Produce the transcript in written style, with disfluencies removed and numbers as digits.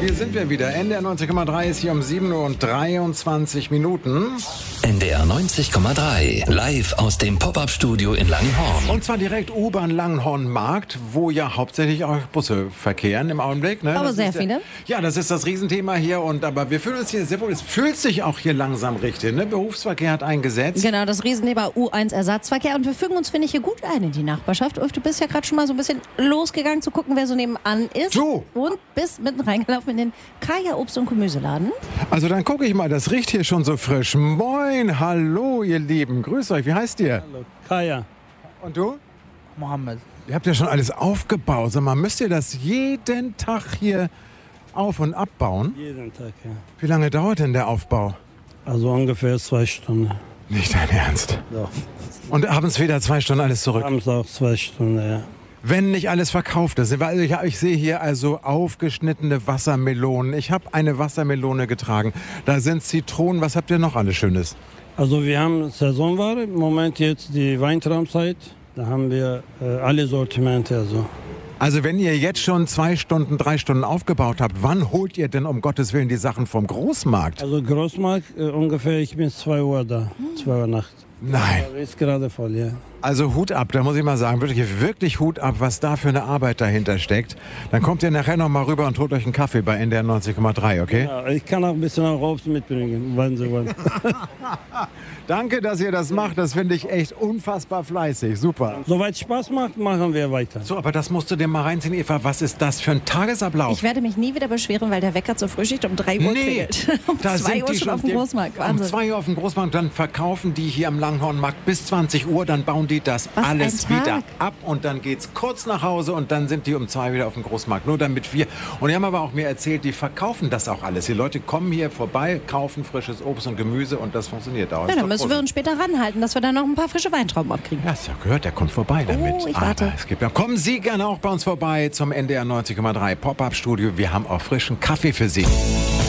Hier sind wir wieder. NDR 90,3 ist hier um 7:23 Uhr. NDR 90,3, live aus dem Pop-Up-Studio in Langenhorn. Und zwar direkt U-Bahn Langenhorn-Markt, wo ja hauptsächlich auch Busse verkehren im Augenblick. Ne? Aber das sehr ist viele. Ja, das ist das Riesenthema hier. Aber wir fühlen uns hier sehr wohl. Es fühlt sich auch hier langsam richtig. Ne? Berufsverkehr hat eingesetzt. Genau, das Riesenthema U1-Ersatzverkehr. Und wir fügen uns, finde ich, hier gut ein in die Nachbarschaft. Ulf, du bist ja gerade schon mal so ein bisschen losgegangen zu gucken, wer so nebenan ist. So. Und bist mitten reingelaufen in den Kaya Obst- und Gemüseladen. Also dann gucke ich mal, das riecht hier schon so frisch. Moin, hallo ihr Lieben. Grüß euch, wie heißt ihr? Hallo, Kaya. Und du? Mohammed. Ihr habt ja schon alles aufgebaut. Sag mal, müsst ihr das jeden Tag hier auf- und abbauen? Jeden Tag, ja. Wie lange dauert denn der Aufbau? Also ungefähr 2 Stunden. Nicht dein Ernst. Doch. Und abends wieder 2 Stunden alles zurück. Abends auch 2 Stunden, ja. Wenn nicht alles verkauft ist. Also ich sehe hier also aufgeschnittene Wassermelonen. Ich habe eine Wassermelone getragen. Da sind Zitronen. Was habt ihr noch alles Schönes? Also wir haben Saisonware. Im Moment jetzt die Weintraumzeit. Da haben wir alle Sortimente. Also wenn ihr jetzt schon 2 Stunden, 3 Stunden aufgebaut habt, wann holt ihr denn um Gottes Willen die Sachen vom Großmarkt? Also Großmarkt ungefähr, ich bin 2 Uhr da. 2 Uhr Nacht. Nein. Aber ist gerade voll, ja. Also Hut ab, da muss ich mal sagen, wirklich Hut ab, was da für eine Arbeit dahinter steckt. Dann kommt ihr nachher noch mal rüber und holt euch einen Kaffee bei NDR 90,3, okay? Ja, ich kann auch ein bisschen Obst mitbringen, wenn Sie wollen. Danke, dass ihr das macht, das finde ich echt unfassbar fleißig, super. Soweit Spaß macht, machen wir weiter. So, aber das musst du dir mal reinziehen, Eva, was ist das für ein Tagesablauf? Ich werde mich nie wieder beschweren, weil der Wecker zur Frühschicht um 3 Uhr klingelt. Um da 2 sind Uhr die schon auf dem Großmarkt. Um Wahnsinn. 2 Uhr auf dem Großmarkt, dann verkaufen die hier am Langenhornmarkt bis 20 Uhr, dann bauen die das Was alles ein Tag. wieder ab und dann geht's kurz nach Hause und dann sind die um 2 wieder auf dem Großmarkt. Nur damit wir, und die haben aber auch mir erzählt, die verkaufen das auch alles. Die Leute kommen hier vorbei, kaufen frisches Obst und Gemüse und das funktioniert auch. Ja, dann müssen wir uns später ranhalten, dass wir dann noch ein paar frische Weintrauben abkriegen. Ja, hast ja gehört, der kommt vorbei damit. Oh, ich warte. Aber es gibt ja, kommen Sie gerne auch bei uns vorbei zum NDR 90,3 Pop-Up-Studio. Wir haben auch frischen Kaffee für Sie.